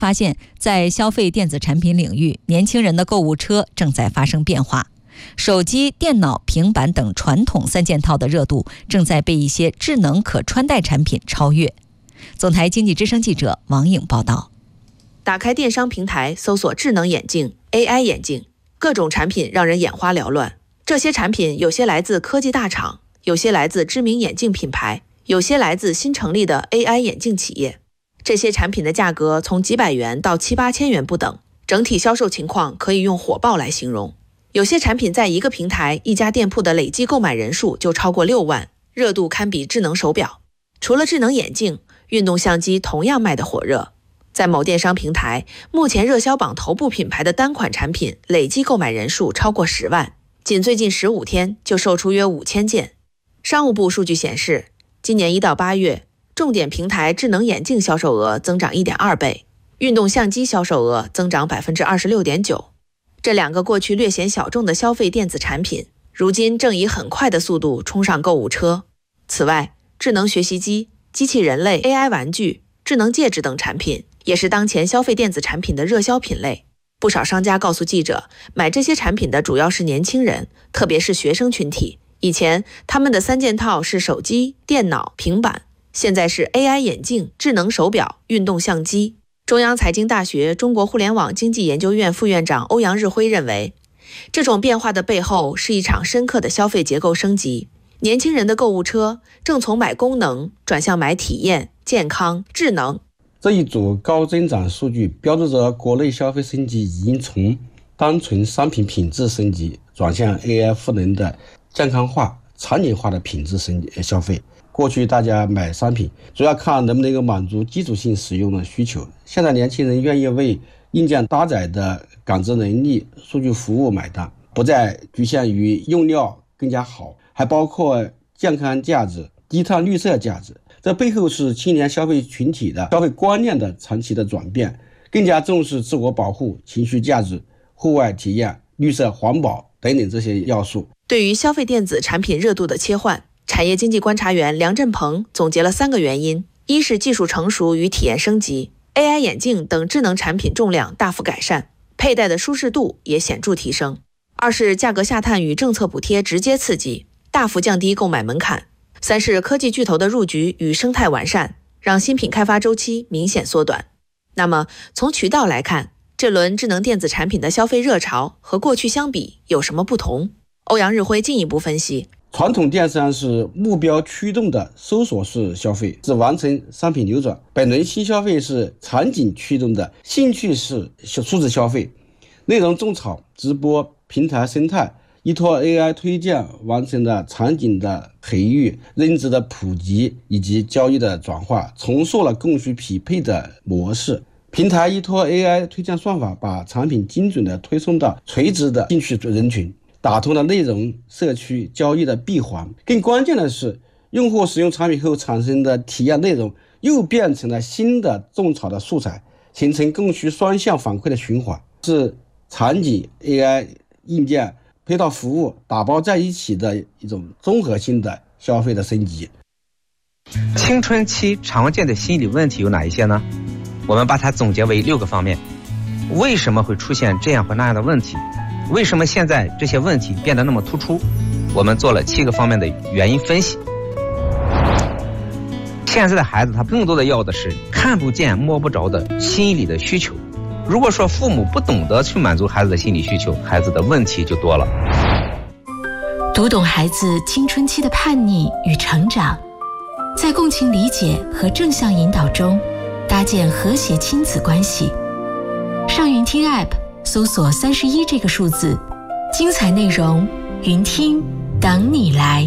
发现，在消费电子产品领域，年轻人的购物车正在发生变化。手机、电脑、平板等传统三件套的热度正在被一些智能可穿戴产品超越。总台经济之声记者王颖报道。 打开电商平台，搜索智能眼镜、AI 眼镜，各种产品让人眼花缭乱。这些产品有些来自科技大厂，有些来自知名眼镜品牌，有些来自新成立的 AI 眼镜企业。这些产品的价格从几百元到7、8千元不等，整体销售情况可以用火爆来形容。有些产品在一个平台、一家店铺的累计购买人数就超过6万，热度堪比智能手表。除了智能眼镜，运动相机同样卖得火热。在某电商平台，目前热销榜头部品牌的单款产品累计购买人数超过10万，仅最近15天就售出约5000件。商务部数据显示，今年1到8月，重点平台智能眼镜销售额增长1.2倍，运动相机销售额增长 26.9%。这两个过去略显小众的消费电子产品，如今正以很快的速度冲上购物车。此外，智能学习机、机器人类、AI 玩具、智能戒指等产品也是当前消费电子产品的热销品类。不少商家告诉记者，买这些产品的主要是年轻人，特别是学生群体。以前他们的三件套是手机、电脑、平板，现在是 AI 眼镜、智能手表、运动相机。中央财经大学中国互联网经济研究院副院长欧阳日辉认为，这种变化的背后是一场深刻的消费结构升级。年轻人的购物车正从买功能转向买体验、健康、智能。 这一组高增长数据标志着国内消费升级已经从单纯商品品质升级转向 AI 赋能的健康化、场景化的品质消费。过去大家买商品主要看能不能够满足基础性使用的需求，现在年轻人愿意为硬件搭载的感知能力、数据服务买单，不再局限于用料更加好，还包括健康价值、低碳绿色价值。这背后是青年消费群体的消费观念的长期的转变，更加重视自我保护、情绪价值、户外体验、绿色环保等等这些要素。 对于消费电子产品热度的切换，产业经济观察员梁振鹏总结了3个原因：一是技术成熟与体验升级， AI 眼镜等智能产品重量大幅改善，佩戴的舒适度也显著提升；二是价格下探与政策补贴直接刺激，大幅降低购买门槛；三是科技巨头的入局与生态完善，让新品开发周期明显缩短。那么从渠道来看，这轮智能电子产品的消费热潮和过去相比有什么不同？欧阳日辉进一步分析， 传统电商是目标驱动的搜索式消费，只完成商品流转；本轮新消费是场景驱动的兴趣式数字消费，内容种草、直播、平台生态依托 AI 推荐完成了场景的培育、认知的普及以及交易的转化，重塑了供需匹配的模式。平台依托 AI 推荐算法，把产品精准的推送到垂直的兴趣人群，打通了内容、社区、交易的闭环。更关键的是，用户使用产品后产生的体验内容又变成了新的种草的素材，形成供需双向反馈的循环，是场景、AI、硬件、配套服务打包在一起的一种综合性的消费的升级。 青春期常见的心理问题有哪一些呢？我们把它总结为6个方面。为什么会出现这样或那样的问题？为什么现在这些问题变得那么突出？我们做了7个方面的原因分析。现在的孩子他更多的要的是看不见摸不着的心理的需求。如果说父母不懂得去满足孩子的心理需求，孩子的问题就多了。 读懂孩子青春期的叛逆与成长，在共情理解和正向引导中搭建和谐亲子关系。上云听 App 搜索31这个数字，精彩内容云听等你来。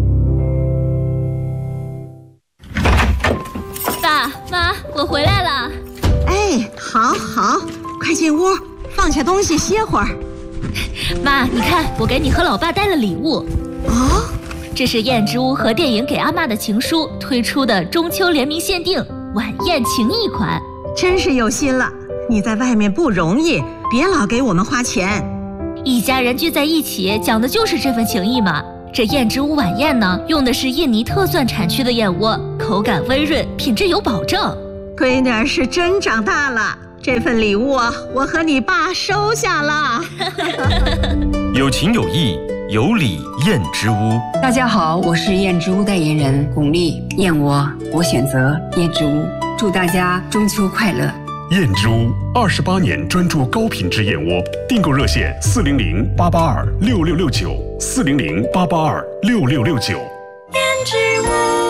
爸妈，我回来了。 哎，好，快进屋，放下东西歇会儿。 妈，你看，我给你和老爸带了礼物。 哦， 这是燕之屋和电影给阿嬷的情书推出的中秋联名限定晚宴情谊款， 真是有心了。你在外面不容易，别老给我们花钱。 一家人聚在一起，讲的就是这份情谊嘛。这燕之屋晚宴呢，用的是印尼特蒜产区的燕窝，口感温润，品质有保证。 闺女儿是真长大了， 这份礼物啊，我和你爸收下了。 有情有义，有礼燕之屋。 大家好，我是燕之屋代言人巩俐。燕窝，我选择燕之屋。祝大家中秋快乐。 燕之屋28年专注高品质燕窝，订购热线400-882-6669，400-882-6669。 燕之屋。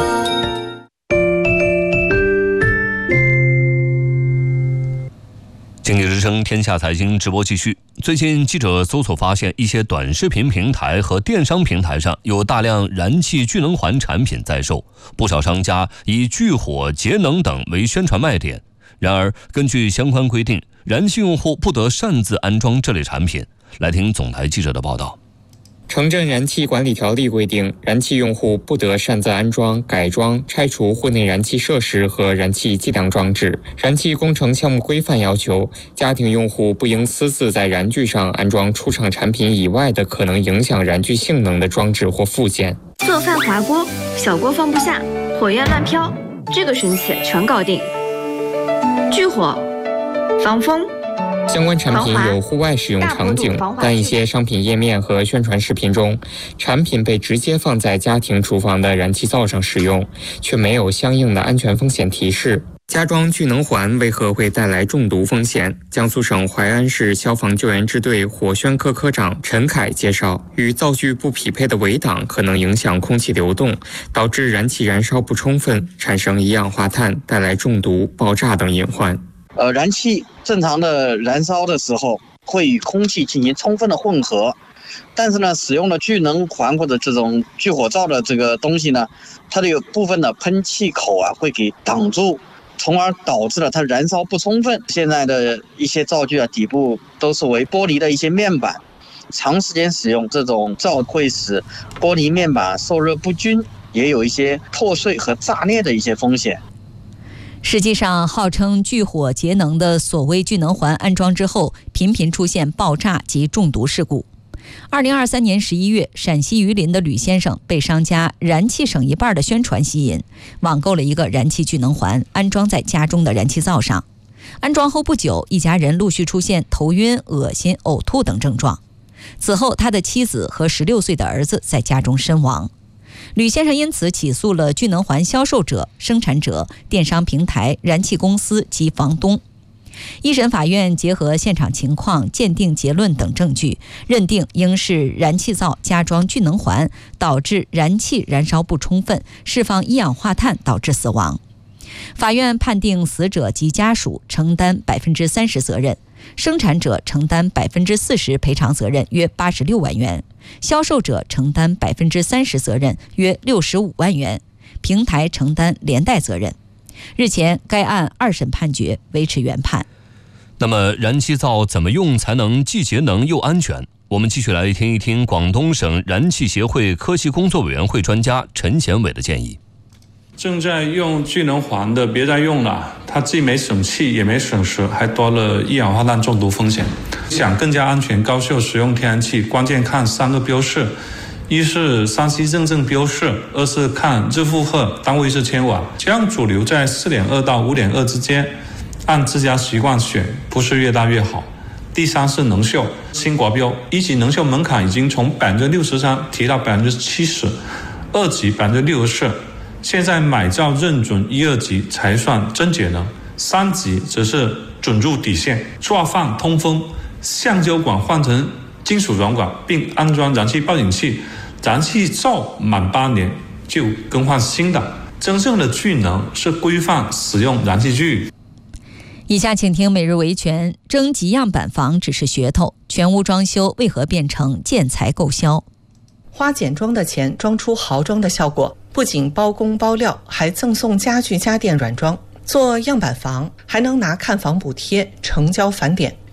经济之声天下财经直播继续。最近记者搜索发现，一些短视频平台和电商平台上有大量燃气聚能环产品在售，不少商家以聚火节能等为宣传卖点。然而，根据相关规定，燃气用户不得擅自安装这类产品。来听总台记者的报道。 城镇燃气管理条例规定，燃气用户不得擅自安装、改装、拆除户内燃气设施和燃气计量装置。燃气工程项目规范要求，家庭用户不应私自在燃具上安装出厂产品以外的可能影响燃具性能的装置或附件。 做饭滑锅，小锅放不下，火焰乱飘，这个神器全搞定。聚火、防风。 相关产品有户外使用场景，但一些商品页面和宣传视频中，产品被直接放在家庭厨房的燃气灶上使用，却没有相应的安全风险提示。加装聚能环为何会带来中毒风险？江苏省淮安市消防救援支队火宣科科长陈凯介绍，与灶具不匹配的围挡可能影响空气流动，导致燃气燃烧不充分，产生一氧化碳，带来中毒、爆炸等隐患。 燃气正常的燃烧的时候会与空气进行充分的混合，但是呢，使用了聚能环或者这种聚火灶的这个东西呢，它的有部分的喷气口啊会给挡住，从而导致了它燃烧不充分。现在的一些灶具啊，底部都是为玻璃的一些面板，长时间使用这种灶会使玻璃面板受热不均，也有一些破碎和炸裂的一些风险。 实际上，号称聚火节能的所谓聚能环安装之后，频频出现爆炸及中毒事故。2023年11月，陕西榆林的吕先生被商家燃气省一半的宣传吸引，网购了一个燃气聚能环，安装在家中的燃气灶上。安装后不久，一家人陆续出现头晕、恶心、呕吐等症状。此后，他的妻子和16岁的儿子在家中身亡。吕先生因此起诉了聚能环销售者、生产者、电商平台、燃气公司及房东。一审法院结合现场情况、鉴定结论等证据，认定应是燃气灶加装聚能环导致燃气燃烧不充分，释放一氧化碳导致死亡。法院判定死者及家属承担30%责任，生产者承担40%赔偿责任，约86万元；销售者承担30%责任，约65万元；平台承担连带责任。日前，该案2审判决，维持原判。 那么，燃气灶怎么用才能既节能又安全？我们继续来听一听广东省燃气协会科技工作委员会专家陈贤伟的建议。 正在用聚能环的别再用了，它既没省气也没省时，还多了一氧化碳中毒风险。想更加安全高效使用天然气，关键看3个标示：一是3C认证标示，二是看日负荷，单位是千瓦，这样主流在4.2到5.2之间，按自家习惯选，不是越大越好。第3是能效，新国标1级能效门槛已经从63%提到70%，2级64%。现在买灶认准1、2级才算真节能，3级则是准入底线。做饭通风，橡胶管换成金属软管，并安装燃气报警器，燃气灶满8年就更换新的。真正的聚能是规范使用燃气具。 以下请听每日维权：征集样板房只是噱头，全屋装修为何变成建材购销？ 花简装的钱装出豪装的效果，不仅包工包料，还赠送家具家电软装。做样板房还能拿看房补贴、成交返点，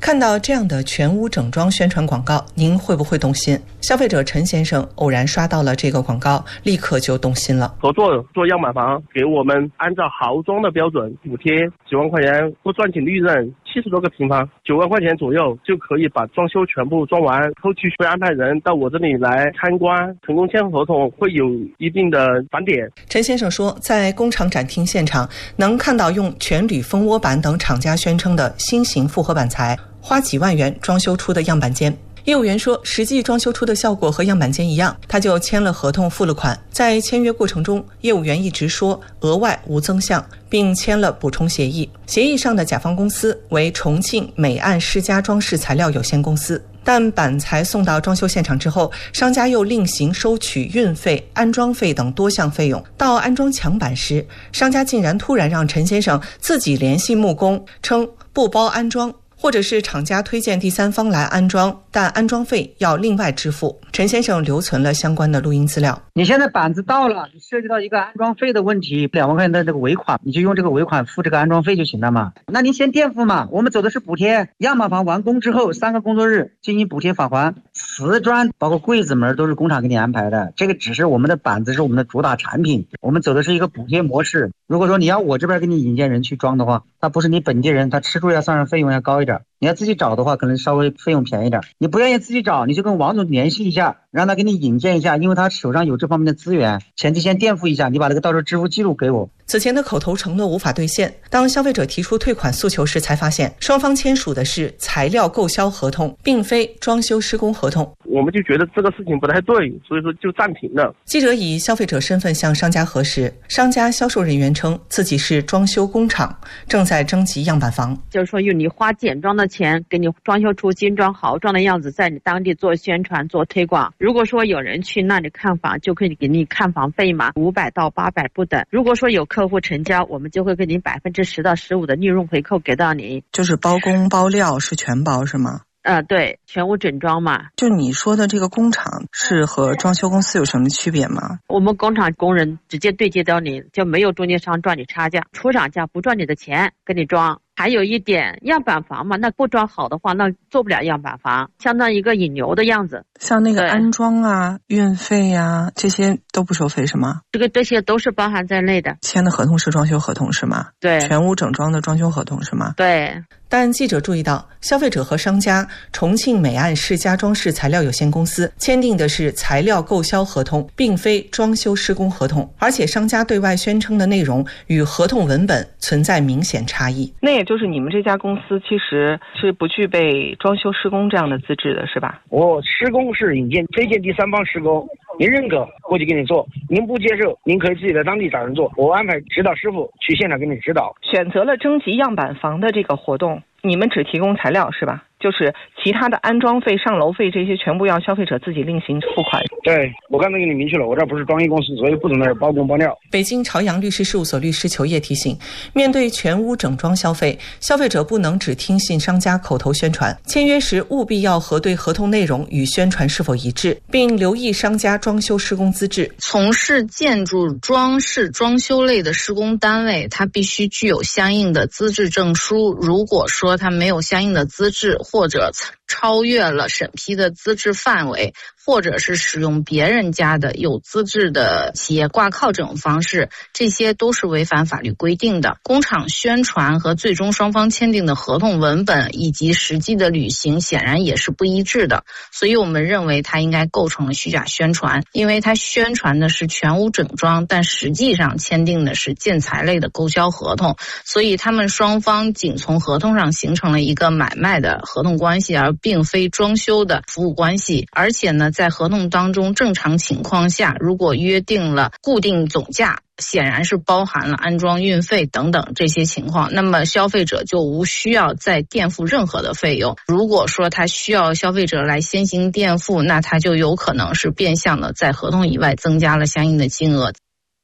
看到这样的全屋整装宣传广告，您会不会动心？消费者陈先生偶然刷到了这个广告，立刻就动心了。 合作做样板房，给我们按照豪装的标准补贴9万块钱，不赚取利润，70多个平方，9万块钱左右就可以把装修全部装完，后期会安排人到我这里来参观，成功签合同会有一定的返点。 陈先生说，在工厂展厅现场能看到用全铝蜂窝板等厂家宣称的新型复合板材，花几万元装修出的样板间。业务员说，实际装修出的效果和样板间一样，他就签了合同付了款。在签约过程中，业务员一直说额外无增项，并签了补充协议。协议上的甲方公司为重庆美岸世家装饰材料有限公司，但板材送到装修现场之后，商家又另行收取运费、安装费等多项费用。到安装墙板时，商家竟然突然让陈先生自己联系木工，称不包安装，或者是厂家推荐第三方来安装，但安装费要另外支付。陈先生留存了相关的录音资料。 你现在板子到了，你涉及到一个安装费的问题，2万块钱的这个尾款，你就用这个尾款付这个安装费就行了嘛。那您先垫付嘛，我们走的是补贴。样板房完工之后3个工作日进行补贴返还。瓷砖包括柜子门都是工厂给你安排的，这个只是我们的板子是我们的主打产品，我们走的是一个补贴模式。如果说你要我这边给你引荐人去装的话，他不是你本地人，他吃住要上上费用要高一点。你要自己找的话，可能稍微费用便宜点。你不愿意自己找，你就跟王总联系一下，让他给你引荐一下，因为他手上有这方面的资源。前期先垫付一下，你把这个到时候支付记录给我。 此前的口头承诺无法兑现，当消费者提出退款诉求时，才发现双方签署的是材料购销合同，并非装修施工合同。 我们就觉得这个事情不太对，所以说就暂停了。 记者以消费者身份向商家核实，商家销售人员称自己是装修工厂，正在征集样板房， 就是说用你花简装的钱给你装修出精装豪装的样子，在你当地做宣传做推广。如果说有人去那里看房，就可以给你看房费嘛，500到800不等。如果说有客户成交，我们就会给你10%到15%的利润回扣给到你。 就是包工包料是全包是吗？ 对，全屋整装嘛。 就你说的这个工厂是和装修公司有什么区别吗？ 我们工厂工人直接对接到你，就没有中间商赚你差价，出厂价不赚你的钱，给你装。还有一点，样板房嘛，那不装好的话，那做不了样板房，相当于一个引流的样子。 像那个安装啊、运费啊，这些都不收费是吗？ 这些都是包含在内的。 签的合同是装修合同是吗？ 对， 全屋整装的装修合同是吗？ 对。 但记者注意到，消费者和商家重庆美岸世家装饰材料有限公司签订的是材料购销合同，并非装修施工合同，而且商家对外宣称的内容与合同文本存在明显差异。 那也就是你们这家公司其实是不具备装修施工这样的资质的是吧？ 我施工是引荐推荐第三方施工，您认可过去给你做，您不接受您可以自己在当地找人做，我安排指导师傅去现场给你指导。 选择了征集样板房的这个活动，你们只提供材料是吧？就是其他的安装费、上楼费这些全部要消费者自己另行付款。 对，我刚才给你明确了，我这不是装修公司，所以不存在包工包料。 北京朝阳律师事务所律师裘烨提醒，面对全屋整装消费，消费者不能只听信商家口头宣传，签约时务必要核对合同内容与宣传是否一致，并留意商家装修施工资质。 从事建筑装饰装修类的施工单位，它必须具有相应的资质证书，如果说它没有相应的资质，或者超越了审批的资质范围，或者是使用别人家的有资质的企业挂靠这种方式，这些都是违反法律规定的。工厂宣传和最终双方签订的合同文本以及实际的履行显然也是不一致的，所以我们认为它应该构成了虚假宣传，因为它宣传的是全屋整装，但实际上签订的是建材类的购销合同，所以他们双方仅从合同上形成了一个买卖的合同关系，而并非装修的服务关系。而且呢，在合同当中正常情况下，如果约定了固定总价，显然是包含了安装运费等等这些情况，那么消费者就无需要再垫付任何的费用。如果说他需要消费者来先行垫付，那他就有可能是变相的在合同以外增加了相应的金额。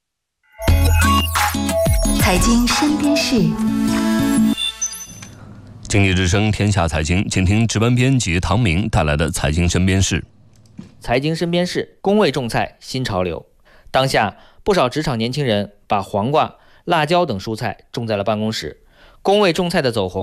财经身边事， 经济之声天下财经，请听值班编辑唐明带来的财经身边事。 财经身边事，工味种菜新潮流。当下不少职场年轻人把黄瓜、辣椒等蔬菜种在了办公室，工味种菜的走红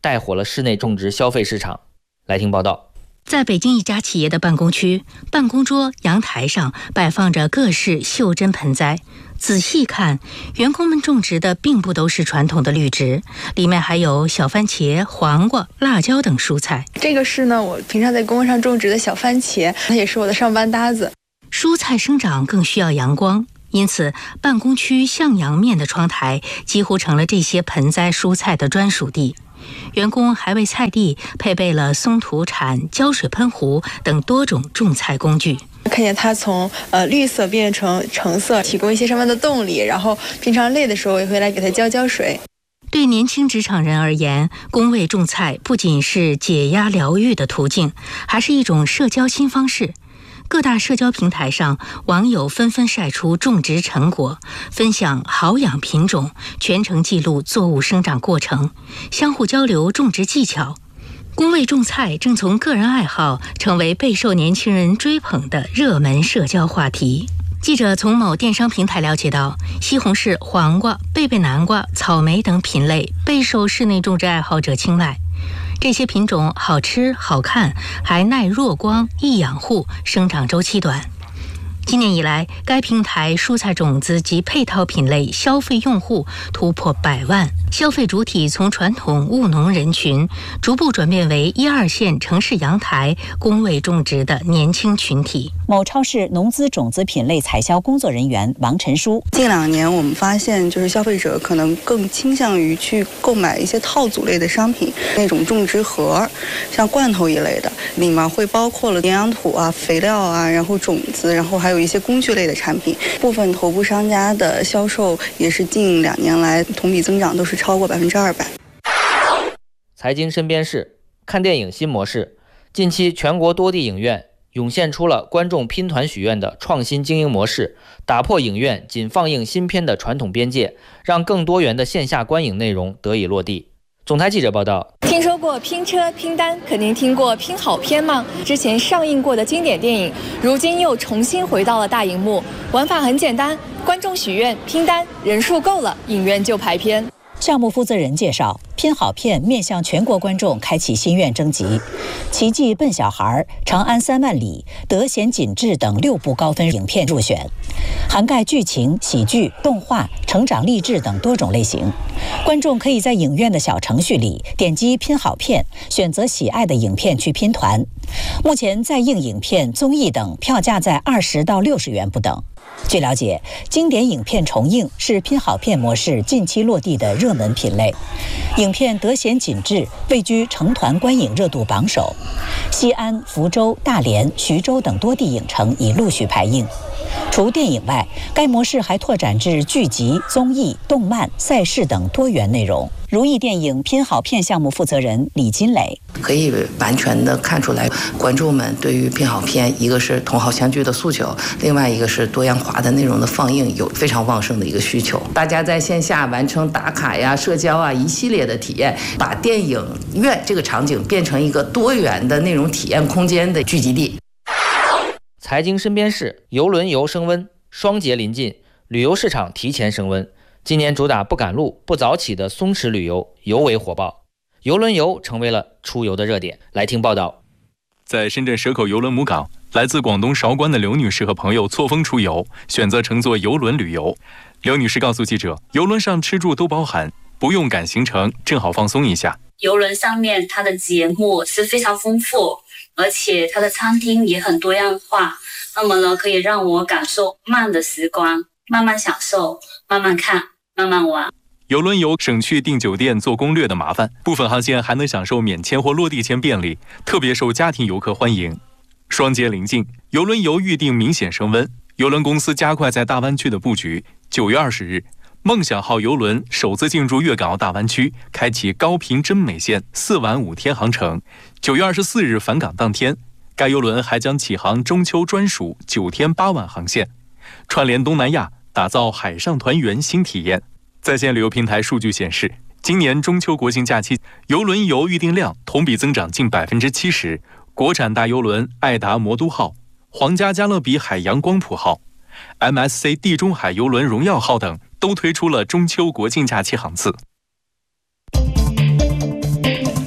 带火了室内种植消费市场。来听报道。 在北京一家企业的办公区，办公桌、阳台上摆放着各式袖珍盆栽。仔细看，员工们种植的并不都是传统的绿植，里面还有小番茄、黄瓜、辣椒等蔬菜。 这个是呢，我平常在工位上种植的小番茄，它也是我的上班搭子。 蔬菜生长更需要阳光，因此办公区向阳面的窗台几乎成了这些盆栽蔬菜的专属地。员工还为菜地配备了松土铲、浇水喷壶等多种种菜工具。 看见它从绿色变成橙色，提供一些上班的动力，然后平常累的时候也会来给它浇水。 对年轻职场人而言，工位种菜不仅是解压疗愈的途径，还是一种社交新方式。各大社交平台上，网友纷纷晒出种植成果，分享好养品种，全程记录作物生长过程，相互交流种植技巧。工位种菜正从个人爱好成为备受年轻人追捧的热门社交话题。记者从某电商平台了解到，西红柿、黄瓜、贝贝南瓜、草莓等品类备受室内种植爱好者青睐。这些品种好吃、好看，还耐弱光、易养护，生长周期短。今年以来，该平台蔬菜种子及配套品类消费用户突破100万，消费主体从传统务农人群逐步转变为1、2线城市阳台工位种植的年轻群体。 某超市农资种子品类采销工作人员王晨书： 近2年我们发现，就是消费者可能更倾向于去购买一些套组类的商品，那种种植盒，像罐头一类的，里面会包括了营养土啊、肥料啊，然后种子，然后还有一些工具类的产品。部分头部商家的销售也是近2年来同比增长都是超过200%。 财经身边事，看电影新模式。近期全国多地影院涌现出了观众拼团许愿的创新经营模式，打破影院仅放映新片的传统边界，让更多元的线下观影内容得以落地。总台记者报道。 听说过拼车拼单，肯定听过拼好片吗？之前上映过的经典电影，如今又重新回到了大荧幕。玩法很简单，观众许愿拼单，人数够了，影院就排片。 项目负责人介绍，拼好片面向全国观众开启心愿征集，奇迹笨小孩、长安3万里、德贤锦志等6部高分影片入选，涵盖剧情、喜剧、动画、成长励志等多种类型。观众可以在影院的小程序里点击拼好片，选择喜爱的影片去拼团。目前在映影片、综艺等票价在20到60元不等。据了解，经典影片重映是拼好片模式近期落地的热门品类。影片《德贤锦志》位居成团观影热度榜首，西安、福州、大连、徐州等多地影城已陆续排映。除电影外，该模式还拓展至剧集、综艺、动漫、赛事等多元内容。如意电影拼好片项目负责人李金磊： 可以完全的看出来，观众们对于拼好片，一个是同好相聚的诉求，另外一个是多样化的内容的放映有非常旺盛的一个需求。大家在线下完成打卡呀、社交啊一系列的体验，把电影院这个场景变成一个多元的内容体验空间的聚集地。 财经身边事，邮轮游升温，双节临近，旅游市场提前升温。今年主打不赶路、不早起的松弛旅游尤为火爆，邮轮游成为了出游的热点。来听报道。 在深圳蛇口邮轮母港，来自广东韶关的刘女士和朋友错峰出游，选择乘坐邮轮旅游。刘女士告诉记者，邮轮上吃住都包含，不用赶行程，正好放松一下。 邮轮上面它的节目是非常丰富，而且它的餐厅也很多样化，那么呢，可以让我感受慢的时光，慢慢享受，慢慢看，慢慢玩。 邮轮游省去订酒店做攻略的麻烦，部分航线还能享受免签或落地签便利，特别受家庭游客欢迎。双节临近，邮轮游预订明显升温，邮轮公司加快在大湾区的布局。9月20日，梦想号邮轮首次进驻粤港澳大湾区，开启高频真美线4晚5天航程。9月24日返港当天，该邮轮还将起航中秋专属9天8晚航线，串联东南亚，打造海上团圆新体验。在线旅游平台数据显示，今年中秋国庆假期，邮轮游预订量同比增长近70%。国产大邮轮爱达魔都号、皇家加勒比海洋光谱号、MSC 地中海邮轮荣耀号等都推出了中秋国庆假期航次。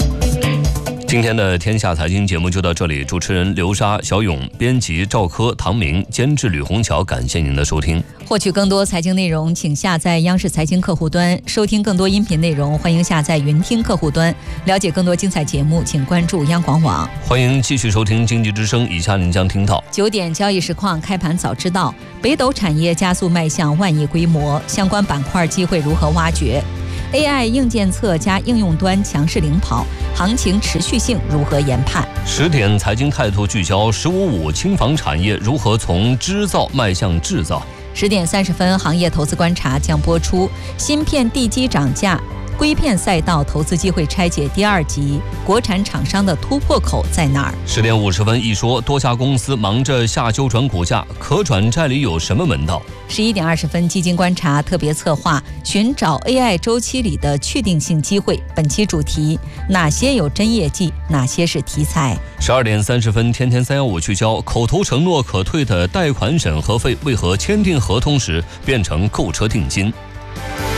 今天的天下财经节目就到这里，主持人刘莎、小勇，编辑赵科、唐明，监制吕红桥，感谢您的收听。 获取更多财经内容，请下载央视财经客户端，收听更多音频内容，欢迎下载云听客户端。了解更多精彩节目，请关注央广网。 欢迎继续收听经济之声，以下您将听到 9点交易实况，开盘早知道，北斗产业加速迈向万亿规模，相关板块机会如何挖掘？AI 硬件侧加应用端强势领跑，行情持续性如何研判 ？10点财经态度聚焦，15.5轻纺产业如何从织造迈向制造 ？10点30分，行业投资观察将播出芯片地基涨价，硅片赛道投资机会拆解第2集，国产厂商的突破口在哪儿 ？10点50分一说，多家公司忙着下周转股价，可转债里有什么门道 ？11点20分，基金观察特别策划寻找 AI 周期里的确定性机会，本期主题：哪些有真业绩，哪些是题材 ？12点30分，天天315聚焦口头承诺可退的贷款审核费为何签订合同时变成购车定金？